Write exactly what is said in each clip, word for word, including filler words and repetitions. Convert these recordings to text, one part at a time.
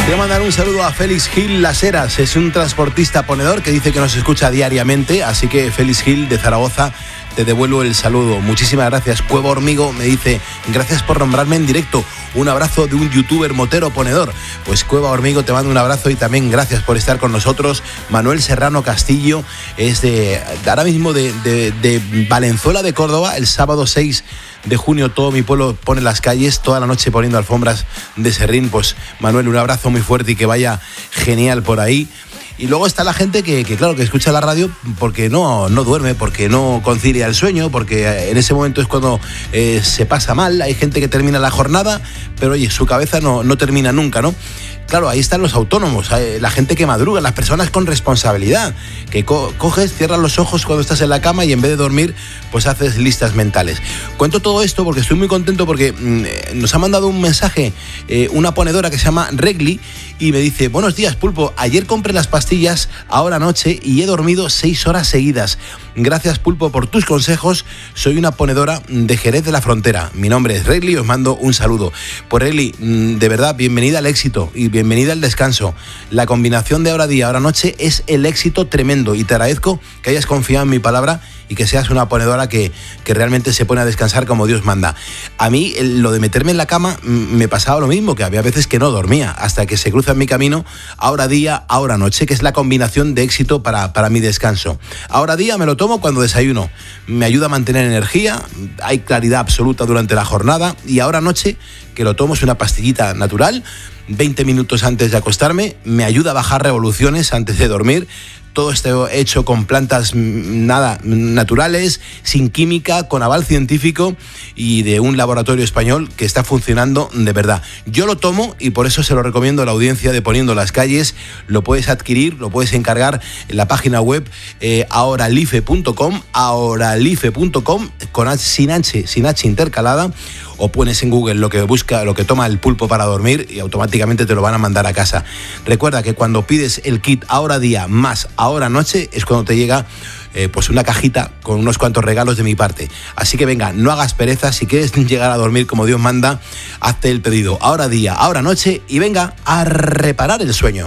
Quiero mandar un saludo a Félix Gil Las Heras, es un transportista ponedor que dice que nos escucha diariamente, así que Félix Gil de Zaragoza, te devuelvo el saludo. Muchísimas gracias. Cueva Hormigo me dice, gracias por nombrarme en directo. Un abrazo de un youtuber motero ponedor. Pues Cueva Hormigo, te mando un abrazo y también gracias por estar con nosotros. Manuel Serrano Castillo es de ahora mismo de, de, de Valenzuela de Córdoba. El sábado seis de junio todo mi pueblo pone las calles, toda la noche poniendo alfombras de serrín. Pues Manuel, un abrazo muy fuerte y que vaya genial por ahí. Y luego está la gente que, que claro, que escucha la radio porque no, no duerme, porque no concilia el sueño, porque en ese momento es cuando eh, se pasa mal. Hay gente que termina la jornada, pero oye, su cabeza no, no termina nunca, ¿no? Claro, ahí están los autónomos, la gente que madruga, las personas con responsabilidad, que co- coges, cierras los ojos cuando estás en la cama y en vez de dormir, pues haces listas mentales. Cuento todo esto porque estoy muy contento porque mmm, nos ha mandado un mensaje eh, una ponedora que se llama Regli y me dice, buenos días, Pulpo, ayer compré las pastillas ahora noche y he dormido seis horas seguidas. Gracias, Pulpo, por tus consejos. Soy una ponedora de Jerez de la Frontera. Mi nombre es Regli y os mando un saludo. Pues Regli, de verdad, bienvenida al éxito y bienvenida al descanso. La combinación de ahora día, ahora noche es el éxito tremendo y te agradezco que hayas confiado en mi palabra y que seas una ponedora que, que realmente se pone a descansar como Dios manda. A mí lo de meterme en la cama me pasaba lo mismo, que había veces que no dormía hasta que se cruza en mi camino ahora día, ahora noche, que es la combinación de éxito para, para mi descanso. Ahora día me lo tomo cuando desayuno, me ayuda a mantener energía, hay claridad absoluta durante la jornada, y ahora noche, que lo tomo, es una pastillita natural, veinte minutos antes de acostarme, me ayuda a bajar revoluciones antes de dormir. Todo esto hecho con plantas nada naturales, sin química, con aval científico y de un laboratorio español que está funcionando de verdad. Yo lo tomo y por eso se lo recomiendo a la audiencia de Poniendo las Calles. Lo puedes adquirir, lo puedes encargar en la página web eh, ahoralife punto com, ahoralife punto com, con H, sin H, sin H intercalada, o pones en Google lo que busca, lo que toma el pulpo para dormir y automáticamente te lo van a mandar a casa. Recuerda que cuando pides el kit ahora día más ahora noche es cuando te llega eh, pues una cajita con unos cuantos regalos de mi parte. Así que venga, no hagas pereza, si quieres llegar a dormir como Dios manda, hazte el pedido ahora día, ahora noche y venga a reparar el sueño.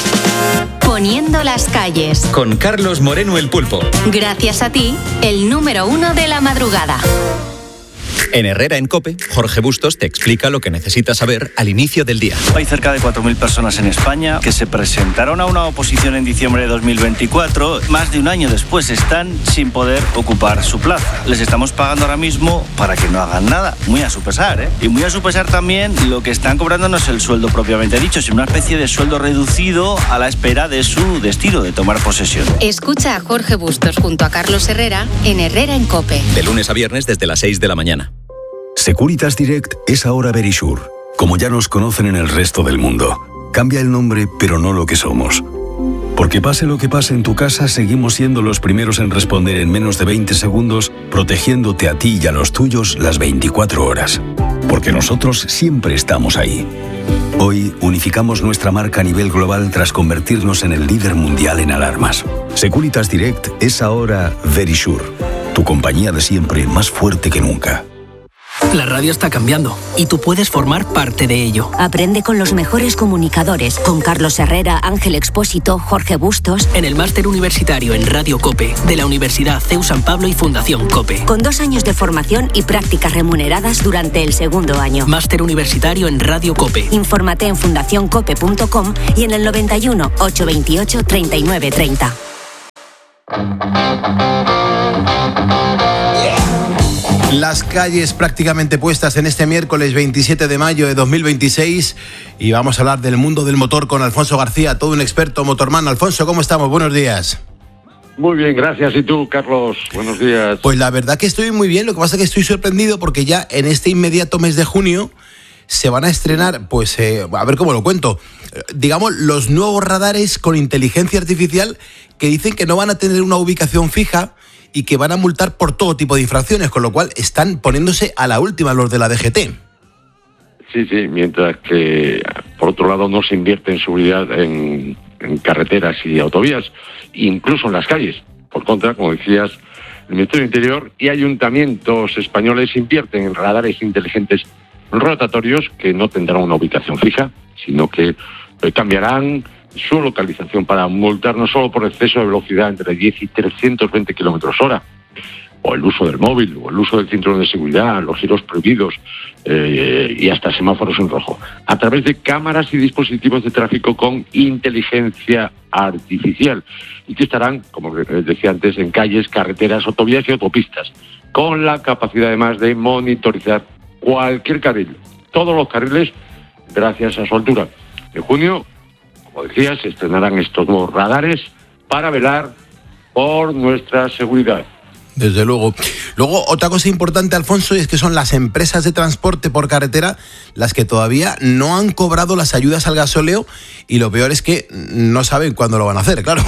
Poniendo las calles. Con Carlos Moreno el Pulpo. Gracias a ti, el número uno de la madrugada. En Herrera en COPE, Jorge Bustos te explica lo que necesitas saber al inicio del día. Hay cerca de cuatro mil personas en España que se presentaron a una oposición en diciembre de dos mil veinticuatro. Más de un año después están sin poder ocupar su plaza. Les estamos pagando ahora mismo para que no hagan nada. Muy a su pesar, ¿eh? Y muy a su pesar también lo que están cobrando no es el sueldo propiamente dicho, sino una especie de sueldo reducido a la espera de su destino, de tomar posesión. Escucha a Jorge Bustos junto a Carlos Herrera en Herrera en COPE. De lunes a viernes desde las seis de la mañana. Securitas Direct es ahora Verisure, como ya nos conocen en el resto del mundo. Cambia el nombre, pero no lo que somos. Porque pase lo que pase en tu casa, seguimos siendo los primeros en responder en menos de veinte segundos, protegiéndote a ti y a los tuyos las veinticuatro horas. Porque nosotros siempre estamos ahí. Hoy unificamos nuestra marca a nivel global tras convertirnos en el líder mundial en alarmas. Securitas Direct es ahora Verisure, tu compañía de siempre más fuerte que nunca. La radio está cambiando y tú puedes formar parte de ello. Aprende con los mejores comunicadores, con Carlos Herrera, Ángel Expósito, Jorge Bustos. En el máster universitario en Radio COPE de la Universidad C E U San Pablo y Fundación COPE. Con dos años de formación y prácticas remuneradas durante el segundo año. Máster universitario en Radio COPE. Infórmate en fundación cope punto com y en el noventa y uno, ochocientos veintiocho, treinta y nueve treinta. Las calles prácticamente puestas en este miércoles veintisiete de mayo de dos mil veintiséis y vamos a hablar del mundo del motor con Alfonso García, todo un experto motorman. Alfonso, ¿cómo estamos? Buenos días. Muy bien, gracias. ¿Y tú, Carlos? Buenos días. Pues la verdad que estoy muy bien, lo que pasa es que estoy sorprendido porque ya en este inmediato mes de junio se van a estrenar, pues eh, a ver cómo lo cuento, digamos los nuevos radares con inteligencia artificial que dicen que no van a tener una ubicación fija y que van a multar por todo tipo de infracciones, con lo cual están poniéndose a la última los de la D G T. Sí, sí, mientras que por otro lado no se invierte en seguridad en, en carreteras y autovías, incluso en las calles. Por contra, como decías, el Ministerio del Interior y ayuntamientos españoles invierten en radares inteligentes rotatorios que no tendrán una ubicación fija, sino que Eh, cambiarán su localización para multar no solo por exceso de velocidad entre diez y trescientos veinte kilómetros hora, o el uso del móvil, o el uso del cinturón de seguridad, los giros prohibidos eh, y hasta semáforos en rojo, a través de cámaras y dispositivos de tráfico con inteligencia artificial, y que estarán, como decía antes, en calles, carreteras, autovías y autopistas, con la capacidad además de monitorizar cualquier carril, todos los carriles, gracias a su altura. En junio, como decía, se estrenarán estos nuevos radares para velar por nuestra seguridad. Desde luego. Luego, otra cosa importante, Alfonso, es que son las empresas de transporte por carretera las que todavía no han cobrado las ayudas al gasóleo, y lo peor es que no saben cuándo lo van a hacer, claro.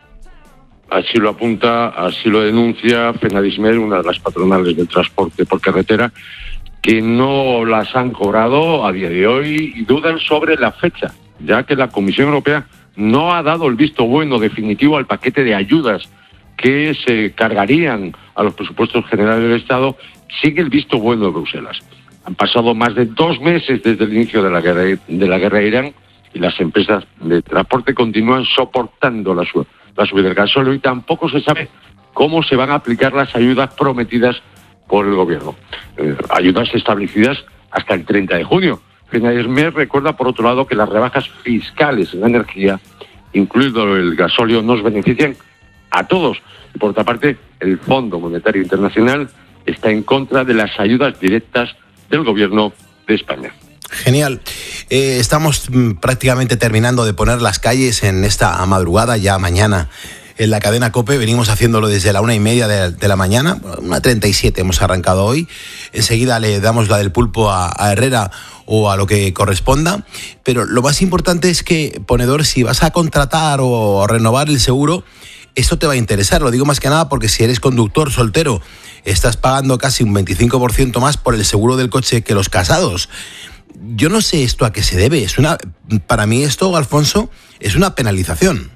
Así lo apunta, así lo denuncia Fenadismer, una de las patronales del transporte por carretera, que no las han cobrado a día de hoy y dudan sobre la fecha, ya que la Comisión Europea no ha dado el visto bueno definitivo al paquete de ayudas que se cargarían a los presupuestos generales del Estado sin el visto bueno de Bruselas. Han pasado más de dos meses desde el inicio de la guerra de la guerra de Irán, y las empresas de transporte continúan soportando la, su, la subida del gasóleo, y tampoco se sabe cómo se van a aplicar las ayudas prometidas por el gobierno. Eh, ayudas establecidas hasta el treinta de junio. Fenadismer recuerda, por otro lado, que las rebajas fiscales en la energía, incluido el gasóleo, nos benefician a todos. Y por otra parte, el Fondo Monetario Internacional está en contra de las ayudas directas del gobierno de España. Genial. Eh, estamos mm, prácticamente terminando de poner las calles en esta madrugada, ya mañana. En la cadena COPE venimos haciéndolo desde la una y media de, de la mañana, una treinta y siete hemos arrancado hoy. Enseguida le damos la del pulpo a, a Herrera o a lo que corresponda. Pero lo más importante es que, ponedor, si vas a contratar o a renovar el seguro, esto te va a interesar. Lo digo más que nada porque si eres conductor soltero, estás pagando casi un veinticinco por ciento más por el seguro del coche que los casados. Yo no sé esto a qué se debe. Es una, para mí esto, Alfonso, es una penalización.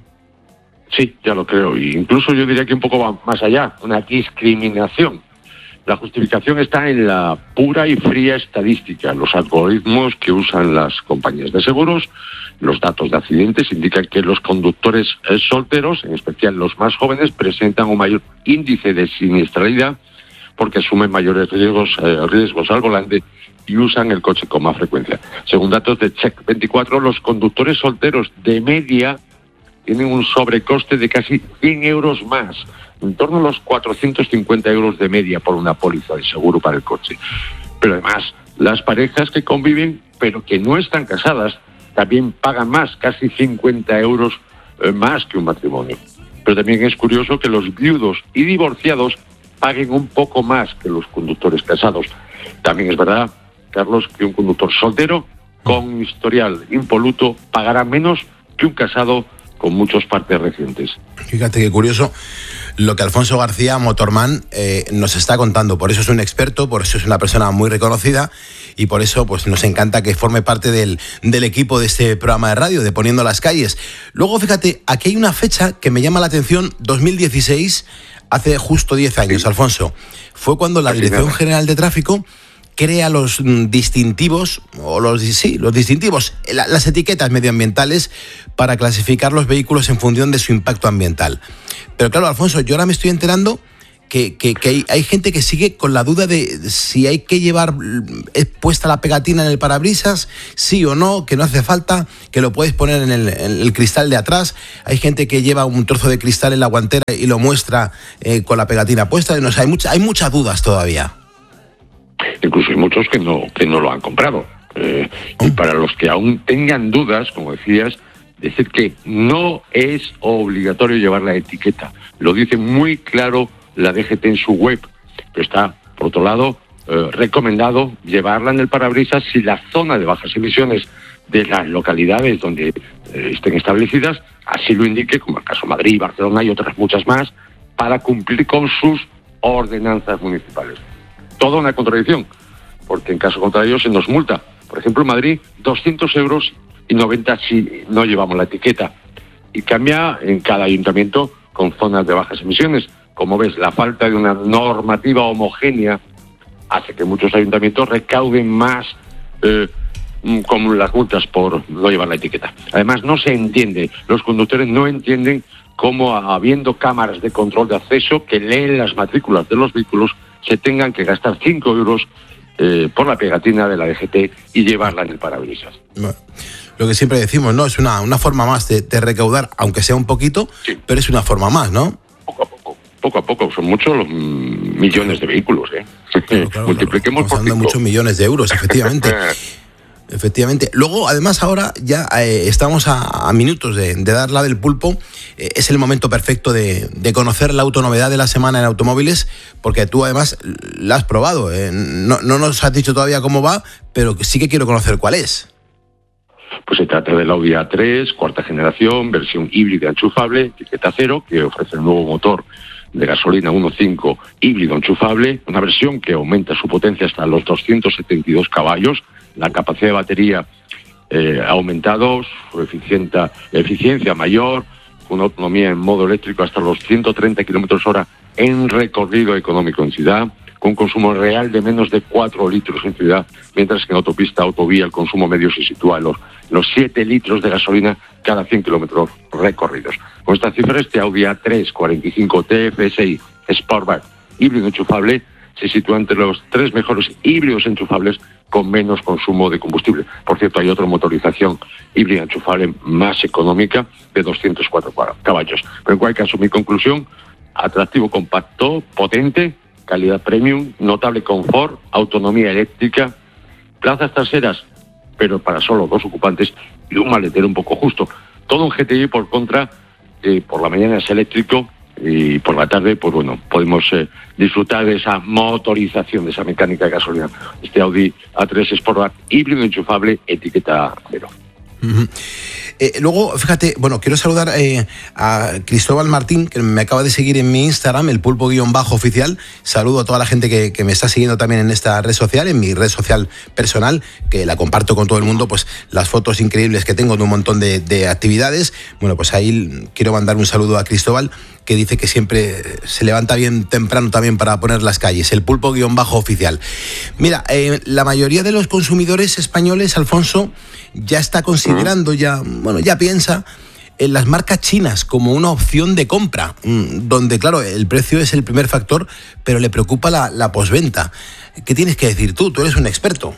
Sí, ya lo creo. E incluso yo diría que un poco va más allá, una discriminación. La justificación está en la pura y fría estadística. Los algoritmos que usan las compañías de seguros, los datos de accidentes indican que los conductores eh, solteros, en especial los más jóvenes, presentan un mayor índice de siniestralidad porque asumen mayores riesgos, eh, riesgos al volante y usan el coche con más frecuencia. Según datos de Check veinticuatro, los conductores solteros de media tienen un sobrecoste de casi cien euros más, en torno a los cuatrocientos cincuenta euros de media por una póliza de seguro para el coche. Pero además, las parejas que conviven, pero que no están casadas, también pagan más, casi cincuenta euros eh, más que un matrimonio. Pero también es curioso que los viudos y divorciados paguen un poco más que los conductores casados. También es verdad, Carlos, que un conductor soltero con historial impoluto pagará menos que un casado con muchos partes recientes. Fíjate qué curioso lo que Alfonso García, Motorman, eh, nos está contando. Por eso es un experto, por eso es una persona muy reconocida y por eso pues nos encanta que forme parte del, del equipo de este programa de radio, de Poniendo las Calles. Luego, fíjate, aquí hay una fecha que me llama la atención, dos mil dieciséis, hace justo diez años, sí. Alfonso. Fue cuando la Dirección General de Tráfico crea los distintivos, o los, sí, los distintivos, la, las etiquetas medioambientales para clasificar los vehículos en función de su impacto ambiental. Pero claro, Alfonso, yo ahora me estoy enterando que, que, que hay, hay gente que sigue con la duda de si hay que llevar puesta la pegatina en el parabrisas, sí o no, que no hace falta, que lo puedes poner en el, en el cristal de atrás. Hay gente que lleva un trozo de cristal en la guantera y lo muestra eh, con la pegatina puesta. No sé, hay, mucha, hay muchas dudas todavía. Incluso hay muchos que no que no lo han comprado. Eh, y para los que aún tengan dudas, como decías, decir que no es obligatorio llevar la etiqueta. Lo dice muy claro la D G T en su web. Pero está, por otro lado, eh, recomendado llevarla en el parabrisas si la zona de bajas emisiones de las localidades donde eh, estén establecidas así lo indique, como el caso de Madrid, Barcelona y otras muchas más, para cumplir con sus ordenanzas municipales. Toda una contradicción, porque en caso contrario se nos multa. Por ejemplo, en Madrid, doscientos euros y noventa si no llevamos la etiqueta. Y cambia en cada ayuntamiento con zonas de bajas emisiones. Como ves, la falta de una normativa homogénea hace que muchos ayuntamientos recauden más eh, como las multas por no llevar la etiqueta. Además, no se entiende, los conductores no entienden cómo, habiendo cámaras de control de acceso que leen las matrículas de los vehículos, se tengan que gastar cinco euros eh, por la pegatina de la D G T y llevarla en el parabrisas. Bueno, lo que siempre decimos, ¿no? Es una, una forma más de, de recaudar, aunque sea un poquito, sí, pero es una forma más, ¿no? Poco a poco, poco a poco. Son muchos los mm, millones de vehículos, ¿eh? Claro, claro, Multipliquemos claro. por muchos millones de euros, efectivamente. Efectivamente. Luego, además, ahora ya eh, estamos a, a minutos de, de dar la del pulpo. Eh, es el momento perfecto de, de conocer la autonovedad de la semana en automóviles, porque tú, además, la has probado. Eh. No, no nos has dicho todavía cómo va, pero sí que quiero conocer cuál es. Pues se trata del Audi A tres, cuarta generación, versión híbrida enchufable, etiqueta cero, que ofrece el nuevo motor de gasolina uno punto cinco híbrido enchufable, una versión que aumenta su potencia hasta los doscientos setenta y dos caballos, la capacidad de batería eh, ha aumentado, su eficiencia, eficiencia mayor, con una autonomía en modo eléctrico hasta los ciento treinta kilómetros hora en recorrido económico en ciudad, con consumo real de menos de cuatro litros en ciudad, mientras que en autopista, autovía, el consumo medio se sitúa en los, los siete litros de gasolina cada cien kilómetros recorridos. Con esta cifra, este Audi A tres cuarenta y cinco T F S I Sportback híbrido enchufable se sitúa entre los tres mejores híbridos enchufables con menos consumo de combustible. Por cierto, hay otra motorización híbrida enchufable más económica de doscientos cuatro caballos. Pero en cualquier caso, mi conclusión: atractivo compacto, potente, calidad premium, notable confort, autonomía eléctrica, plazas traseras, pero para solo dos ocupantes, y un maletero un poco justo. Todo un G T I, por contra, eh, por la mañana es eléctrico y por la tarde, pues bueno, podemos eh, disfrutar de esa motorización, de esa mecánica de gasolina. Este Audi A tres Sportback híbrido enchufable, etiqueta cero. Uh-huh. Eh, luego, fíjate, bueno, quiero saludar eh, a Cristóbal Martín, que me acaba de seguir en mi Instagram, el pulpo guión bajo oficial. Saludo a toda la gente que, que me está siguiendo también en esta red social, en mi red social personal, que la comparto con todo el mundo, pues las fotos increíbles que tengo de un montón de, de actividades. Bueno, pues ahí quiero mandar un saludo a Cristóbal, que dice que siempre se levanta bien temprano también para poner las calles, el pulpo guión bajo oficial. Mira, eh, la mayoría de los consumidores españoles, Alfonso, ya está considerando, ya, bueno, ya piensa en las marcas chinas como una opción de compra, donde, claro, el precio es el primer factor, pero le preocupa la, la posventa. ¿Qué tienes que decir tú? Tú eres un experto.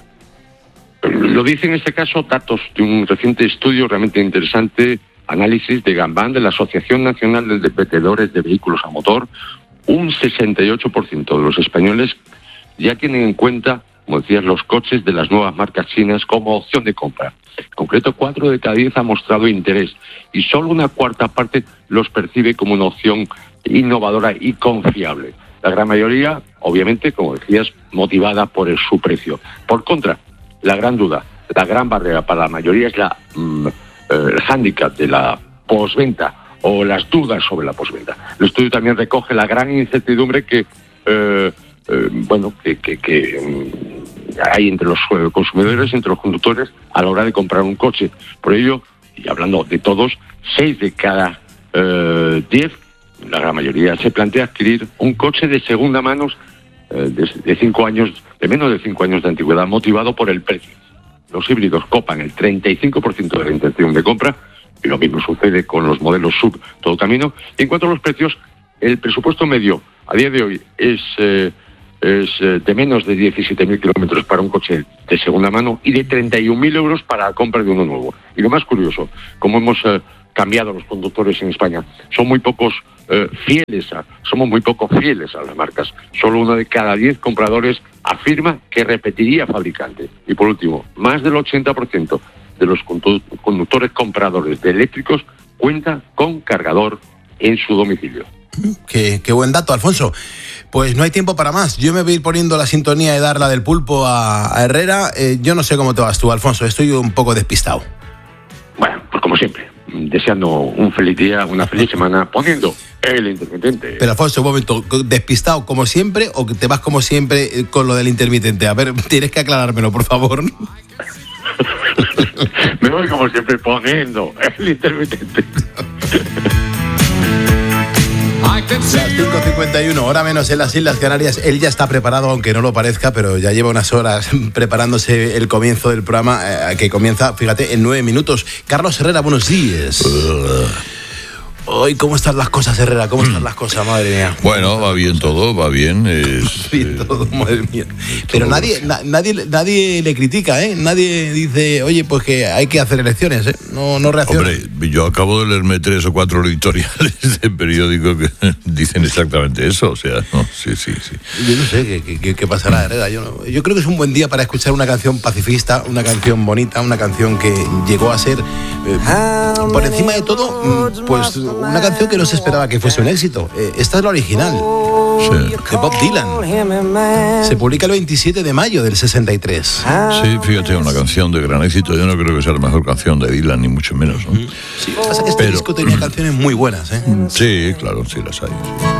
Lo dice en este caso datos de un reciente estudio realmente interesante, análisis de Gambán, de la Asociación Nacional de Vendedores de Vehículos a Motor. Un sesenta y ocho por ciento de los españoles ya tienen en cuenta, como decías, los coches de las nuevas marcas chinas como opción de compra. En concreto, cuatro de cada diez ha mostrado interés y solo una cuarta parte los percibe como una opción innovadora y confiable. La gran mayoría, obviamente, como decías, motivada por el, su precio. Por contra, la gran duda, la gran barrera para la mayoría es la, mm, el hándicap de la posventa o las dudas sobre la posventa. El estudio también recoge la gran incertidumbre que, eh, eh, bueno, que, que, que mm, hay entre los consumidores, entre los conductores, a la hora de comprar un coche. Por ello, y hablando de todos, seis de cada eh, diez, la gran mayoría, se plantea adquirir un coche de segunda mano eh, de, de cinco años, de menos de cinco años de antigüedad, motivado por el precio. Los híbridos copan el treinta y cinco por ciento de la intención de compra, y lo mismo sucede con los modelos sub todo camino. Y en cuanto a los precios, el presupuesto medio a día de hoy es, eh, es eh, de menos de diecisiete mil kilómetros para un coche de segunda mano y de treinta y un mil euros para la compra de uno nuevo. Y lo más curioso, como hemos eh, cambiado los conductores en España, son muy pocos eh, fieles, a, somos muy poco fieles a las marcas. Solo uno de cada diez compradores afirma que repetiría fabricante. Y por último, más del ochenta por ciento de los conductores compradores de eléctricos cuenta con cargador en su domicilio. Qué, qué buen dato, Alfonso. Pues no hay tiempo para más. Yo me voy a ir poniendo la sintonía de darla del pulpo a, a Herrera. Eh, yo no sé cómo te vas tú, Alfonso. Estoy un poco despistado. Bueno, pues como siempre, deseando un feliz día, una feliz semana, poniendo el intermitente. Pero, Alfonso, un momento, ¿despistado como siempre o te vas como siempre con lo del intermitente? A ver, tienes que aclarármelo, por favor. Me voy como siempre poniendo el intermitente. Las cinco cincuenta y uno, hora menos en las Islas Canarias. Él ya está preparado, aunque no lo parezca, pero ya lleva unas horas preparándose el comienzo del programa, eh, que comienza, fíjate, en nueve minutos. Carlos Herrera, buenos días. Hoy, ¿cómo están las cosas, Herrera? ¿Cómo están las cosas, madre mía? Bueno, va bien todo, va bien. Es, bien todo, madre mía. Pero nadie, na, nadie, nadie le critica, ¿eh? Nadie dice, oye, pues que hay que hacer elecciones, ¿eh? No, no reacciona. Hombre, yo acabo de leerme tres o cuatro editoriales de periódico que dicen exactamente eso, o sea, no, sí, sí, sí. Yo no sé qué, qué, qué pasará, Herrera. Yo, no, yo creo que es un buen día para escuchar una canción pacifista, una canción bonita, una canción que llegó a ser, eh, por encima de todo, pues una canción que no se esperaba que fuese un éxito. Eh, esta es la original, sí, de Bob Dylan. Se publica el veintisiete de mayo del sesenta y tres. Sí, fíjate, una canción de gran éxito. Yo no creo que sea la mejor canción de Dylan, ni mucho menos, ¿no? Sí, lo que pasa es que este Pero, disco tenía canciones muy buenas, ¿eh? Sí, claro, sí las hay.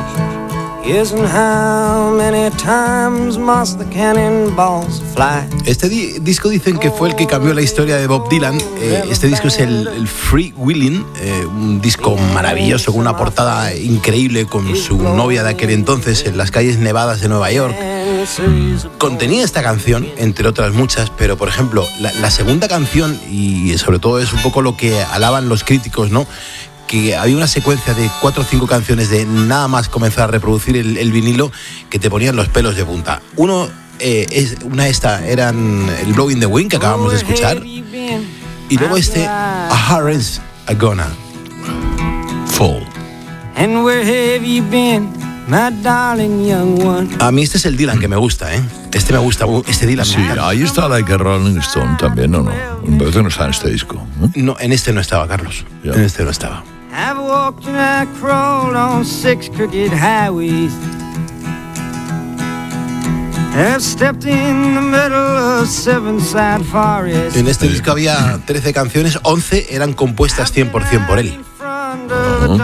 Este di- disco dicen que fue el que cambió la historia de Bob Dylan. Eh, este disco es el, el Free Willin', eh, un disco maravilloso con una portada increíble con su novia de aquel entonces en las calles nevadas de Nueva York. Contenía esta canción, entre otras muchas, pero por ejemplo, la, la segunda canción, y sobre todo es un poco lo que alaban los críticos, ¿no? Que había una secuencia de cuatro o cinco canciones de nada más comenzar a reproducir el, el vinilo que te ponían los pelos de punta. Uno, eh, es, una esta eran el Blow in the Wind que acabamos de escuchar, y luego este A Heart's a Gonna Fall. And where have you been, my darling young one? A mí este es el Dylan que me gusta, ¿eh? Este me gusta, este Dylan. Sí, ahí está Like a Rolling Stone también, ¿o no? Me parece que no está en este disco, ¿no? No, en este no estaba, Carlos. Yeah. En este no estaba. I've walked and I crawled on six crooked highways. I've stepped in the middle of seven side forests. En este disco había trece canciones, once eran compuestas cien por ciento por él. Uh-huh.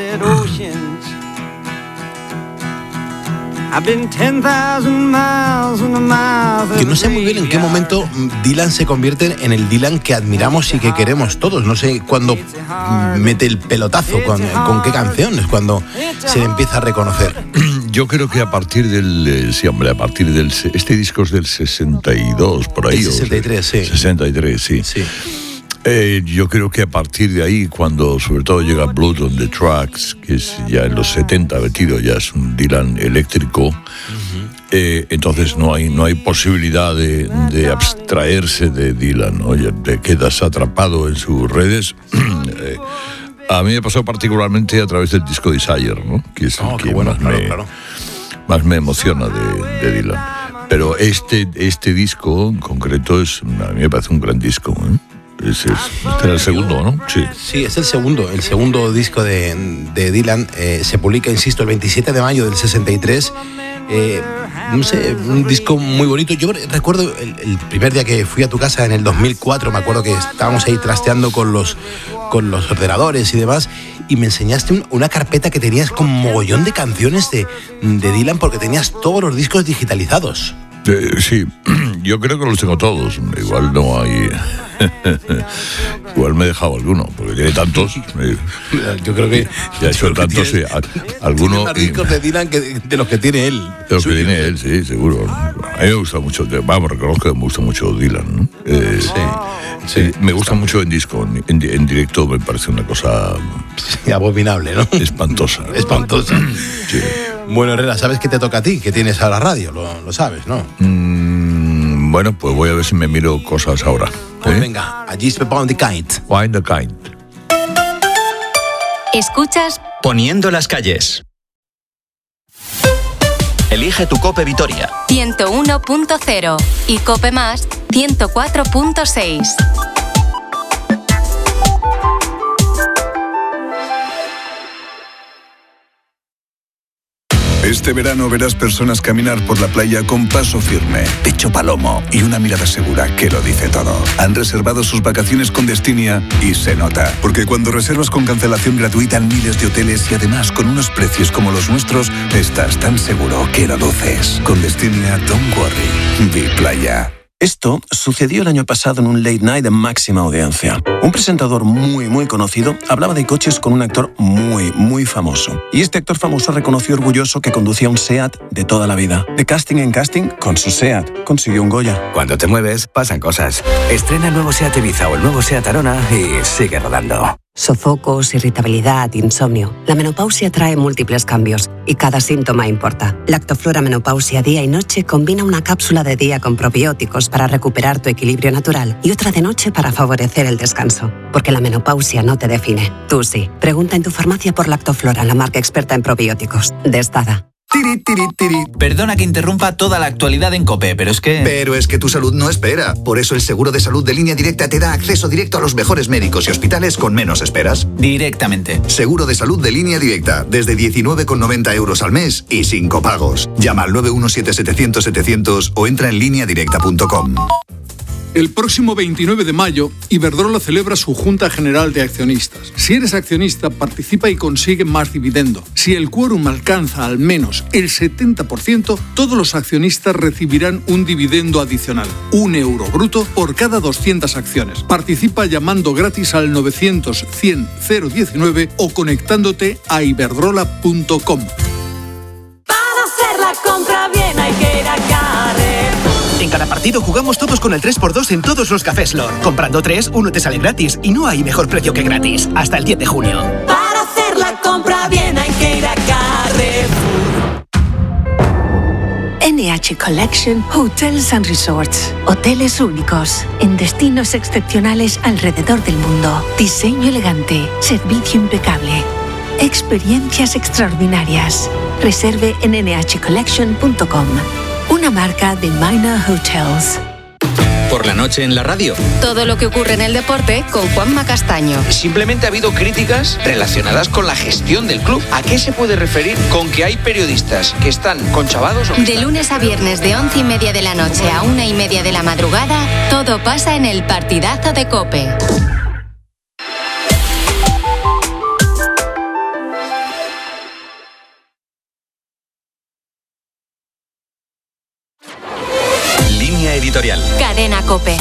Que no sé muy bien en qué momento Dylan se convierte en el Dylan que admiramos y que queremos todos. No sé cuándo mete el pelotazo, con, con qué canciones, cuando se le empieza a reconocer. Yo creo que a partir del... Sí, hombre, a partir del... Este disco es del sesenta y dos, por ahí. El sesenta y tres, o sea, sí. sesenta y tres, sí. Sí. Eh, yo creo que a partir de ahí, cuando sobre todo llega Blood on the Tracks, que es ya en los setenta metido, ya es un Dylan eléctrico, uh-huh. eh, entonces no hay, no hay posibilidad de, de abstraerse de Dylan, ¿no? Ya te quedas atrapado en sus redes. eh, a mí me pasó particularmente a través del disco Desire, ¿no? Que es oh, el que bueno, más, claro, me, claro. más me emociona de, de Dylan. Pero este, este disco en concreto es, a mí me parece un gran disco, ¿eh? Ese es, este era el segundo, ¿no? Sí. Sí, es el segundo, el segundo disco de, de Dylan. Eh, se publica, insisto, el veintisiete de mayo del sesenta y tres. Eh, no sé, un disco muy bonito. Yo recuerdo el, el primer día que fui a tu casa en el dos mil cuatro, me acuerdo que estábamos ahí trasteando con los, con los ordenadores y demás, y me enseñaste un, una carpeta que tenías con mogollón de canciones de, de Dylan, porque tenías todos los discos digitalizados. Eh, sí, yo creo que los tengo todos. Igual no hay... Igual me he dejado alguno, porque tiene tantos. Yo creo que ya he hecho tantos, tiene, sí, alguno. Tiene más discos de Dylan que de, de los que tiene él. De los que tiene él, sí, seguro. A mí me gusta mucho, vamos, reconozco que me gusta mucho Dylan, ¿no? Eh, sí, sí, eh, me gusta mucho en disco, en, en directo me parece una cosa sí, abominable, ¿no? Espantosa. Espantosa. Sí. Bueno, Herrera, ¿sabes qué te toca a ti? Que tienes ahora radio, lo, lo sabes, ¿no? Mm, bueno, pues voy a ver si me miro cosas ahora. Pues ¿eh? venga, a Gispe Pound the Kite. Wind the Kite. Escuchas Poniendo las calles. Elige tu Cope Vitoria. ciento uno punto cero y Cope Más ciento cuatro punto seis. Este verano verás personas caminar por la playa con paso firme, pecho palomo y una mirada segura que lo dice todo. Han reservado sus vacaciones con Destinia y se nota, porque cuando reservas con cancelación gratuita en miles de hoteles y además con unos precios como los nuestros, estás tan seguro que lo luces. Con Destinia, don't worry. Vi playa. Esto sucedió el año pasado en un late night de máxima audiencia. Un presentador muy, muy conocido hablaba de coches con un actor muy, muy famoso. Y este actor famoso reconoció orgulloso que conducía un SEAT de toda la vida. De casting en casting, con su SEAT, consiguió un Goya. Cuando te mueves, pasan cosas. Estrena el nuevo SEAT Ibiza o el nuevo SEAT Arona y sigue rodando. Sofocos, irritabilidad, insomnio. La menopausia trae múltiples cambios y cada síntoma importa. Lactoflora Menopausia Día y Noche combina una cápsula de día con probióticos para recuperar tu equilibrio natural y otra de noche para favorecer el descanso. Porque la menopausia no te define. Tú sí. Pregunta en tu farmacia por Lactoflora, la marca experta en probióticos. De Estada. Tiri, tiri, tiri. Perdona que interrumpa toda la actualidad en COPE, pero es que... Pero es que tu salud no espera. Por eso el seguro de salud de Línea Directa te da acceso directo a los mejores médicos y hospitales con menos esperas. Directamente. Seguro de salud de Línea Directa, desde diecinueve con noventa euros al mes y sin copagos. Llama al nueve uno siete setecientos setecientos o entra en línea directa punto com. El próximo veintinueve de mayo, Iberdrola celebra su Junta General de Accionistas. Si eres accionista, participa y consigue más dividendo. Si el quórum alcanza al menos el setenta por ciento, todos los accionistas recibirán un dividendo adicional, un euro bruto por cada doscientas acciones. Participa llamando gratis al novecientos cien cero diecinueve o conectándote a iberdrola punto com. Para hacer la compra bien hay que ir a Carrefour. En cada partido jugamos todos con el tres por dos en todos los cafés Lord. Comprando tres, uno te sale gratis y no hay mejor precio que gratis. Hasta el diez de junio. Para hacer la compra bien hay que ir a Carrefour. N H Collection Hotels and Resorts. Hoteles únicos, en destinos excepcionales alrededor del mundo. Diseño elegante, servicio impecable. Experiencias extraordinarias. Reserve en ene hache collection punto com. Una marca de Minor Hotels. Por la noche en la radio. Todo lo que ocurre en el deporte con Juanma Castaño. Simplemente ha habido críticas relacionadas con la gestión del club. ¿A qué se puede referir con que hay periodistas que están conchavados? De lunes a viernes de once y media de la noche a una y media de la madrugada, todo pasa en el partidazo de COPE. Editorial. Cadena COPE.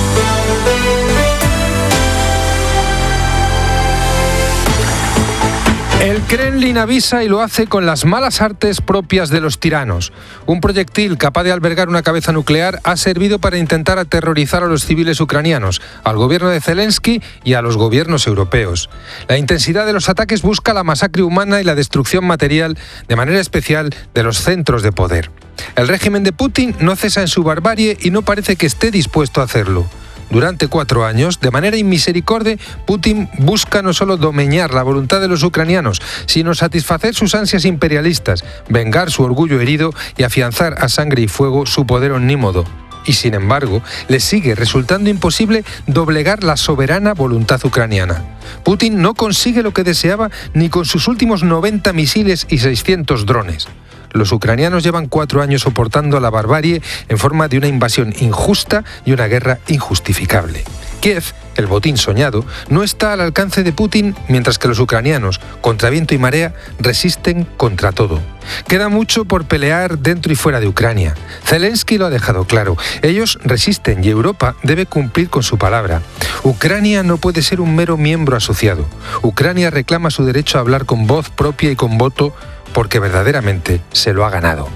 El Kremlin avisa y lo hace con las malas artes propias de los tiranos. Un proyectil capaz de albergar una cabeza nuclear ha servido para intentar aterrorizar a los civiles ucranianos, al gobierno de Zelensky y a los gobiernos europeos. La intensidad de los ataques busca la masacre humana y la destrucción material, de manera especial de los centros de poder. El régimen de Putin no cesa en su barbarie y no parece que esté dispuesto a hacerlo. Durante cuatro años, de manera inmisericordia, Putin busca no solo domeñar la voluntad de los ucranianos, sino satisfacer sus ansias imperialistas, vengar su orgullo herido y afianzar a sangre y fuego su poder omnímodo. Y sin embargo, le sigue resultando imposible doblegar la soberana voluntad ucraniana. Putin no consigue lo que deseaba ni con sus últimos noventa misiles y seiscientos drones. Los ucranianos llevan cuatro años soportando la barbarie en forma de una invasión injusta y una guerra injustificable. Kiev, el botín soñado, no está al alcance de Putin, mientras que los ucranianos, contra viento y marea, resisten contra todo. Queda mucho por pelear dentro y fuera de Ucrania. Zelensky lo ha dejado claro. Ellos resisten y Europa debe cumplir con su palabra. Ucrania no puede ser un mero miembro asociado. Ucrania reclama su derecho a hablar con voz propia y con voto, porque verdaderamente se lo ha ganado.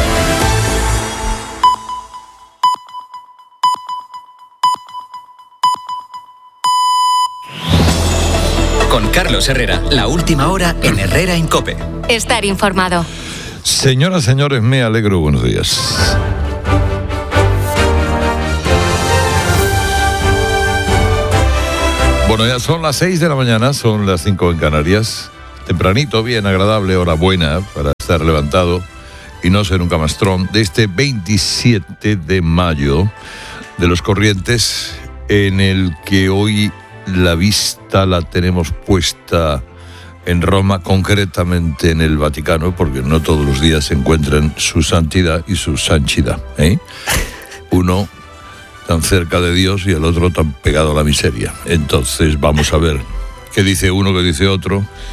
Con Carlos Herrera, la última hora en Herrera en COPE. Estar informado. Señoras, señores, me alegro. Buenos días. Bueno, ya son las seis de la mañana, son las cinco en Canarias. Tempranito, bien agradable, hora buena para estar levantado y no ser un camastrón de este veintisiete de mayo de los Corrientes, en el que hoy la vista la tenemos puesta en Roma, concretamente en el Vaticano, porque no todos los días se encuentran su santidad y su sanchidad, ¿eh? Uno tan cerca de Dios y el otro tan pegado a la miseria. Entonces vamos a ver qué dice uno, qué dice otro.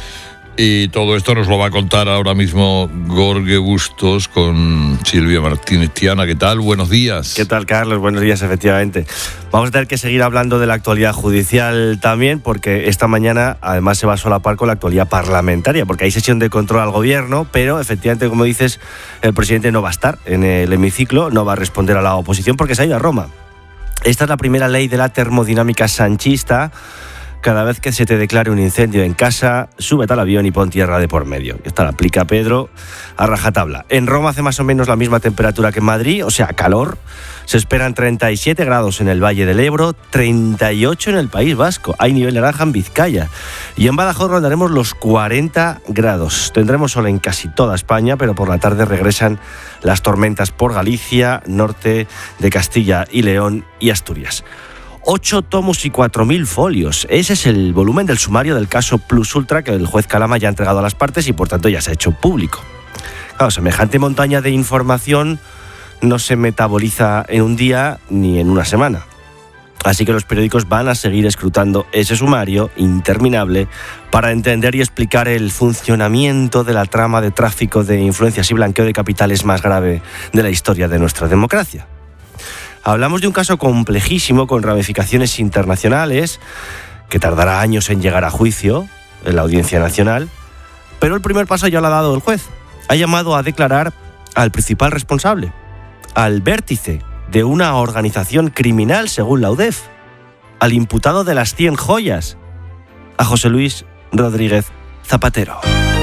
Y todo esto nos lo va a contar ahora mismo Jorge Bustos con Silvia Martínez Tiana. ¿Qué tal? Buenos días. ¿Qué tal, Carlos? Buenos días, efectivamente. Vamos a tener que seguir hablando de la actualidad judicial también, porque esta mañana además se va a solapar con la actualidad parlamentaria, porque hay sesión de control al gobierno, pero efectivamente, como dices, el presidente no va a estar en el hemiciclo, no va a responder a la oposición porque se ha ido a Roma. Esta es la primera ley de la termodinámica sanchista. Cada vez que se te declare un incendio en casa, súbete al avión y pon tierra de por medio. Esta la aplica Pedro a rajatabla. En Roma hace más o menos la misma temperatura que en Madrid, o sea, calor. Se esperan treinta y siete grados en el Valle del Ebro, treinta y ocho en el País Vasco. Hay nivel naranja en Vizcaya. Y en Badajoz rondaremos los cuarenta grados. Tendremos sol en casi toda España, pero por la tarde regresan las tormentas por Galicia, norte de Castilla y León y Asturias. Ocho tomos y cuatro mil folios. Ese es el volumen del sumario del caso Plus Ultra que el juez Calama ya ha entregado a las partes y por tanto ya se ha hecho público. Claro, semejante montaña de información no se metaboliza en un día ni en una semana. Así que los periódicos van a seguir escrutando ese sumario interminable para entender y explicar el funcionamiento de la trama de tráfico de influencias y blanqueo de capitales más grave de la historia de nuestra democracia. Hablamos de un caso complejísimo con ramificaciones internacionales que tardará años en llegar a juicio en la Audiencia Nacional, pero el primer paso ya lo ha dado el juez. Ha llamado a declarar al principal responsable, al vértice de una organización criminal según la U D E F, al imputado de las cien joyas, a José Luis Rodríguez Zapatero.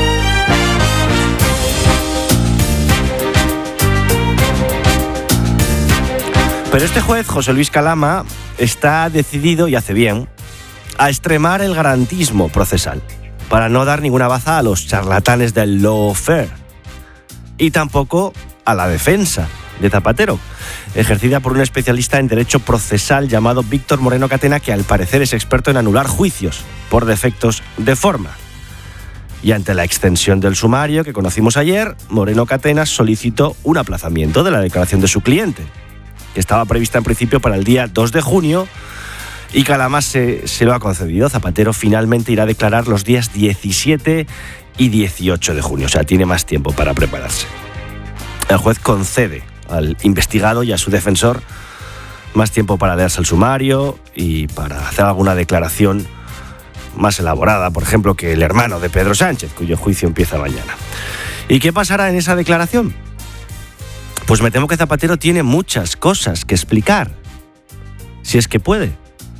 Pero este juez, José Luis Calama, está decidido, y hace bien, a extremar el garantismo procesal, para no dar ninguna baza a los charlatanes del lawfare, y tampoco a la defensa de Zapatero, ejercida por un especialista en derecho procesal llamado Víctor Moreno Catena, que al parecer es experto en anular juicios por defectos de forma. Y ante la extensión del sumario que conocimos ayer, Moreno Catena solicitó un aplazamiento de la declaración de su cliente, que estaba prevista en principio para el día dos de junio, y Calama se, se lo ha concedido. Zapatero finalmente irá a declarar los días diecisiete y dieciocho de junio, o sea, tiene más tiempo para prepararse. El juez concede al investigado y a su defensor más tiempo para leerse el sumario y para hacer alguna declaración más elaborada, por ejemplo, que el hermano de Pedro Sánchez, cuyo juicio empieza mañana. ¿Y qué pasará en esa declaración? Pues me temo que Zapatero tiene muchas cosas que explicar, si es que puede.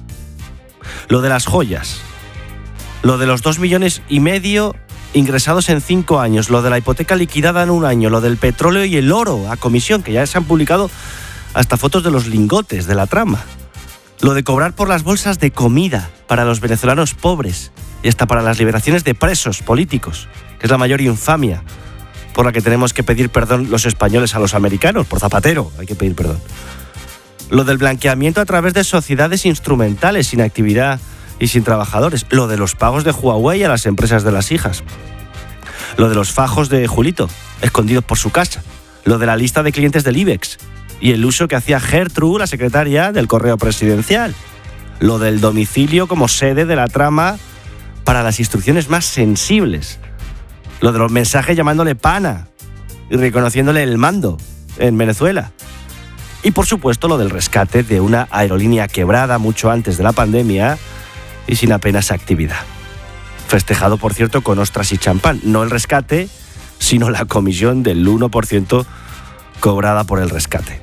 Lo de las joyas, lo de los dos millones y medio ingresados en cinco años, lo de la hipoteca liquidada en un año, lo del petróleo y el oro a comisión, que ya se han publicado hasta fotos de los lingotes de la trama, lo de cobrar por las bolsas de comida para los venezolanos pobres y hasta para las liberaciones de presos políticos, que es la mayor infamia por la que tenemos que pedir perdón los españoles a los americanos. Por Zapatero hay que pedir perdón. Lo del blanqueamiento a través de sociedades instrumentales sin actividad y sin trabajadores. Lo de los pagos de Huawei a las empresas de las hijas. Lo de los fajos de Julito, escondidos por su casa. Lo de la lista de clientes del IBEX y el uso que hacía Gertrude, la secretaria del correo presidencial. Lo del domicilio como sede de la trama para las instrucciones más sensibles. Lo de los mensajes llamándole pana y reconociéndole el mando en Venezuela. Y por supuesto lo del rescate de una aerolínea quebrada mucho antes de la pandemia y sin apenas actividad. Festejado, por cierto, con ostras y champán. No el rescate, sino la comisión del uno por ciento cobrada por el rescate.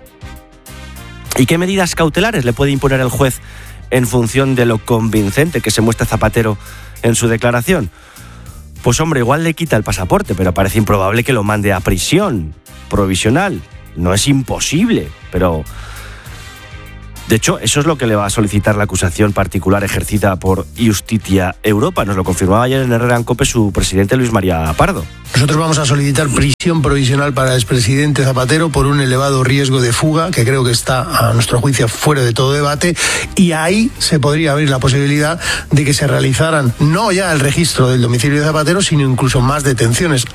¿Y qué medidas cautelares le puede imponer el juez en función de lo convincente que se muestra Zapatero en su declaración? Pues hombre, igual le quita el pasaporte, pero parece improbable que lo mande a prisión provisional. No es imposible, pero... De hecho, eso es lo que le va a solicitar la acusación particular ejercida por Justitia Europa. Nos lo confirmaba ayer en Herrera en COPE su presidente Luis María Pardo. Nosotros vamos a solicitar prisión provisional para el expresidente Zapatero por un elevado riesgo de fuga, que creo que está, a nuestro juicio, fuera de todo debate, y ahí se podría abrir la posibilidad de que se realizaran no ya el registro del domicilio de Zapatero, sino incluso más detenciones.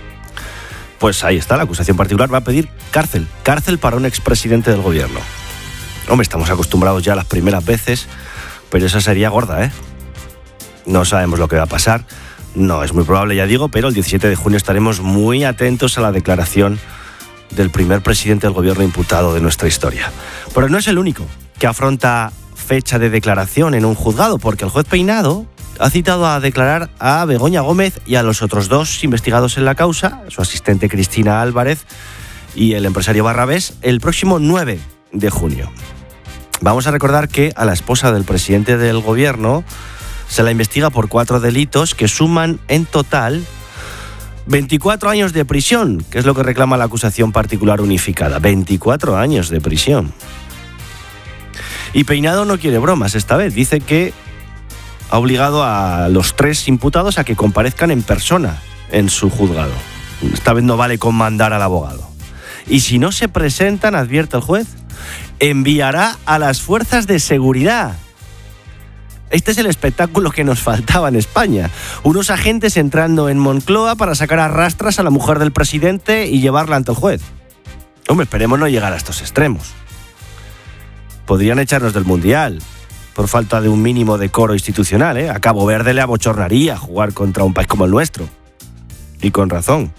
Pues ahí está, la acusación particular va a pedir cárcel, cárcel para un expresidente del gobierno. Hombre, estamos acostumbrados ya a las primeras veces, pero esa sería gorda, ¿eh? No sabemos lo que va a pasar, No es muy probable, ya digo, pero el diecisiete de junio estaremos muy atentos a la declaración del primer presidente del gobierno imputado de nuestra historia. Pero no es el único que afronta fecha de declaración en un juzgado, porque el juez Peinado ha citado a declarar a Begoña Gómez y a los otros dos investigados en la causa, su asistente Cristina Álvarez y el empresario Barrabés, el próximo nueve de junio. Vamos a recordar que a la esposa del presidente del gobierno se la investiga por cuatro delitos que suman en total veinticuatro años de prisión, que es lo que reclama la acusación particular unificada. veinticuatro años de prisión. Y Peinado no quiere bromas esta vez. Dice que ha obligado a los tres imputados a que comparezcan en persona en su juzgado. Esta vez no vale con mandar al abogado. Y si no se presentan, advierte el juez, enviará a las fuerzas de seguridad. Este es el espectáculo que nos faltaba en España. Unos agentes entrando en Moncloa para sacar a rastras a la mujer del presidente y llevarla ante el juez. Hombre, esperemos no llegar a estos extremos. Podrían echarnos del Mundial por falta de un mínimo decoro institucional, ¿eh? A Cabo Verde le abochornaría jugar contra un país como el nuestro. Y con razón.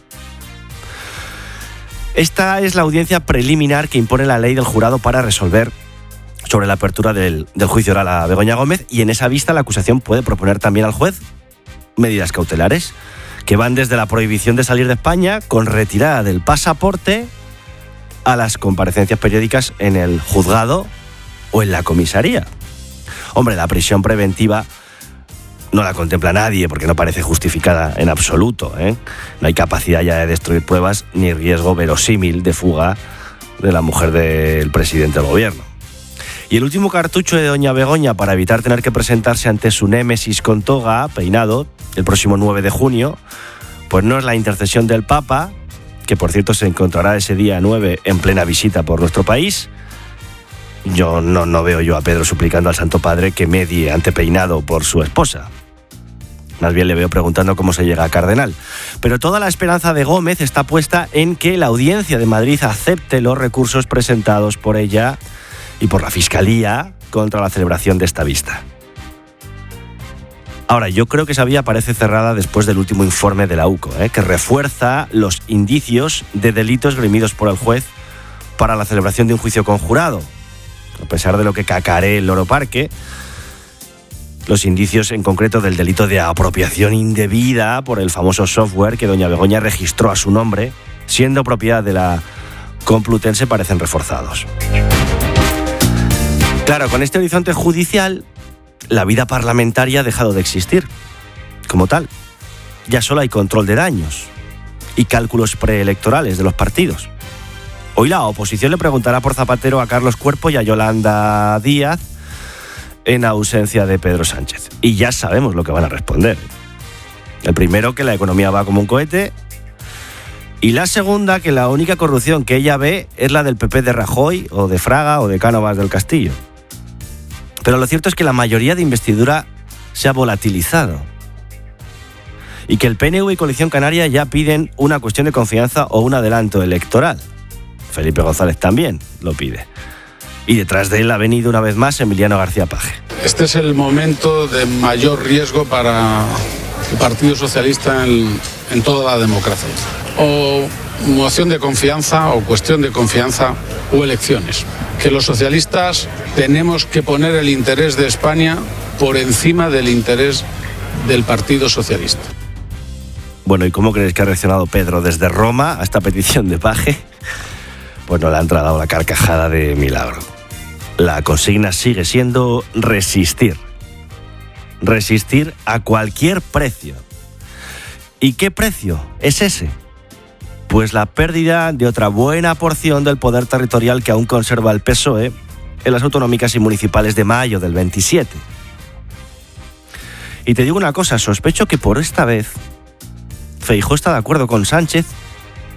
Esta es la audiencia preliminar que impone la ley del jurado para resolver sobre la apertura del, del juicio oral a Begoña Gómez, y en esa vista la acusación puede proponer también al juez medidas cautelares que van desde la prohibición de salir de España con retirada del pasaporte a las comparecencias periódicas en el juzgado o en la comisaría. Hombre, la prisión preventiva no la contempla nadie porque no parece justificada en absoluto, ¿eh? No hay capacidad ya de destruir pruebas ni riesgo verosímil de fuga de la mujer del presidente del gobierno. Y el último cartucho de doña Begoña para evitar tener que presentarse ante su némesis con toga, Peinado, el próximo nueve de junio, pues no es la intercesión del Papa, que por cierto se encontrará ese día nueve en plena visita por nuestro país. Yo no, no veo yo a Pedro suplicando al Santo Padre que medie ante Peinado por su esposa. Más bien le veo preguntando cómo se llega a cardenal. Pero toda la esperanza de Gómez está puesta en que la Audiencia de Madrid acepte los recursos presentados por ella y por la Fiscalía contra la celebración de esta vista. Ahora, yo creo que esa vía parece cerrada después del último informe de la U C O, ¿eh? que refuerza los indicios de delitos grimidos por el juez para la celebración de un juicio conjurado. A pesar de lo que cacaree el Loro Parque, los indicios en concreto del delito de apropiación indebida por el famoso software que doña Begoña registró a su nombre, siendo propiedad de la Complutense, parecen reforzados. Claro, con este horizonte judicial, la vida parlamentaria ha dejado de existir. Como tal, ya solo hay control de daños y cálculos preelectorales de los partidos. Hoy la oposición le preguntará por Zapatero a Carlos Cuerpo y a Yolanda Díaz en ausencia de Pedro Sánchez. Y ya sabemos lo que van a responder. El primero, que la economía va como un cohete. Y la segunda, que la única corrupción que ella ve es la del P P de Rajoy, o de Fraga, o de Cánovas del Castillo. Pero lo cierto es que la mayoría de investidura se ha volatilizado. Y que el P N V y Coalición Canaria ya piden una cuestión de confianza o un adelanto electoral. Felipe González también lo pide. Y detrás de él ha venido una vez más Emiliano García Paje. Este es el momento de mayor riesgo para el Partido Socialista en, en toda la democracia. O moción de confianza, o cuestión de confianza, o elecciones. Que los socialistas tenemos que poner el interés de España por encima del interés del Partido Socialista. Bueno, ¿y cómo crees que ha reaccionado Pedro desde Roma a esta petición de Paje? Pues no le han tragado la carcajada de milagro. La consigna sigue siendo resistir. Resistir a cualquier precio. ¿Y qué precio es ese? Pues la pérdida de otra buena porción del poder territorial que aún conserva el P S O E en las autonómicas y municipales de mayo del veintisiete. Y te digo una cosa, sospecho que por esta vez Feijóo está de acuerdo con Sánchez